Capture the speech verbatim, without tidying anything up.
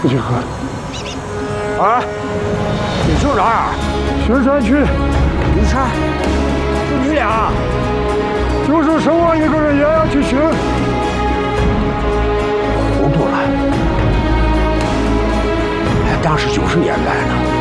一个。 啊，你住哪儿？ 雪山区。 云山，就你俩？ 就是剩我一个人也要去学。 糊涂了，还当是九十年代呢。